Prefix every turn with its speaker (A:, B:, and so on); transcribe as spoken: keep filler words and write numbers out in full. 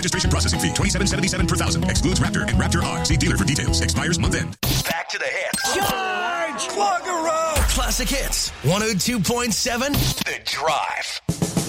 A: Registration processing fee, twenty-seven seventy-seven per thousand. Excludes Raptor and Raptor R. See dealer for details. Expires month end.
B: Back to the hits.
C: Charge! Clogger Road!
B: Classic Hits. one oh two point seven The Drive.